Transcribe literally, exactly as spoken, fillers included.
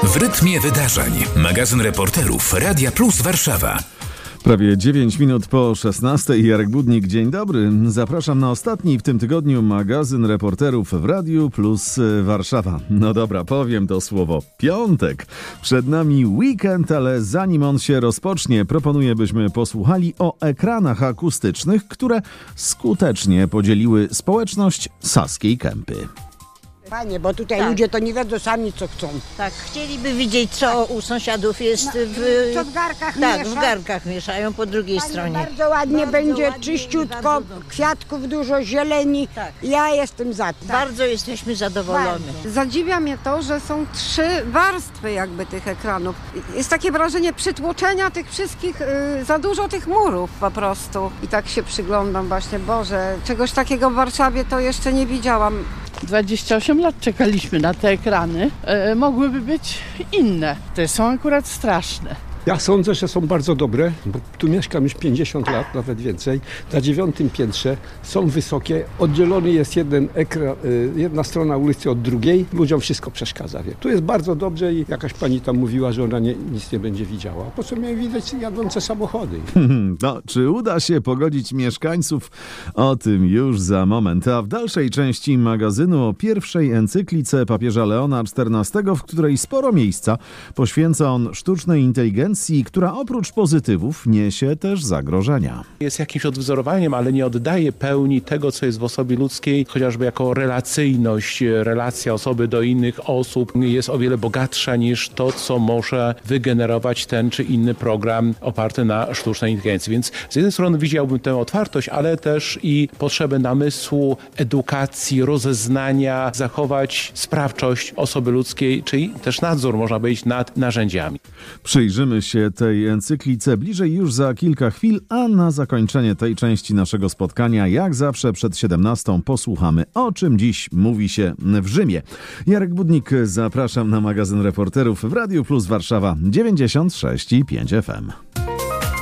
W rytmie wydarzeń. Magazyn reporterów Radia Plus Warszawa. Prawie dziewięć minut po szesnastej. Jarek Budnik, dzień dobry. Zapraszam na ostatni w tym tygodniu magazyn reporterów w Radiu Plus Warszawa. No dobra, powiem to słowo. Piątek. Przed nami weekend, ale zanim on się rozpocznie, proponuję, byśmy posłuchali o ekranach akustycznych, które skutecznie podzieliły społeczność Saskiej Kępy. Panie, bo tutaj Tak. ludzie to nie wiedzą sami, co chcą. Tak, chcieliby widzieć, co u sąsiadów jest w... Co w garkach Tak, miesza. w garkach mieszają po drugiej Panie, stronie. bardzo ładnie Bardzo będzie, ładnie i czyściutko, bardzo dobrze. kwiatków dużo, zieleni. Tak. Ja jestem za tym. Bardzo jesteśmy zadowoleni. Zadziwia mnie to, że są trzy warstwy jakby tych ekranów. Jest takie wrażenie przytłoczenia tych wszystkich, yy, za dużo tych murów po prostu. I tak się przyglądam właśnie, Boże, czegoś takiego w Warszawie to jeszcze nie widziałam. dwadzieścia osiem lat czekaliśmy na te ekrany. E, mogłyby być inne. Te są akurat straszne. Ja sądzę, że są bardzo dobre, bo tu mieszkam już pięćdziesiąt lat, nawet więcej. Na dziewiątym piętrze są wysokie, oddzielony jest jeden ekran, jedna strona ulicy od drugiej. Ludziom wszystko przeszkadza. Wie. Tu jest bardzo dobrze i jakaś pani tam mówiła, że ona nie, nic nie będzie widziała. Po co miałem widać jadące samochody? No, czy uda się pogodzić mieszkańców? O tym już za moment. A w dalszej części magazynu o pierwszej encyklice papieża Leona czternastego, w której sporo miejsca poświęca on sztucznej inteligencji, która oprócz pozytywów niesie też zagrożenia. Jest jakimś odwzorowaniem, ale nie oddaje pełni tego, co jest w osobie ludzkiej, chociażby jako relacyjność, relacja osoby do innych osób jest o wiele bogatsza niż to, co może wygenerować ten czy inny program oparty na sztucznej inteligencji. Więc z jednej strony widziałbym tę otwartość, ale też i potrzebę namysłu, edukacji, rozeznania, zachować sprawczość osoby ludzkiej, czyli też nadzór, można powiedzieć, nad narzędziami. Przyjrzymy się tej encyklice bliżej już za kilka chwil, a na zakończenie tej części naszego spotkania, jak zawsze przed siedemnastą, posłuchamy, o czym dziś mówi się w Rzymie. Jarek Budnik, zapraszam na magazyn reporterów w Radiu Plus Warszawa dziewięćdziesiąt sześć i pięć F M.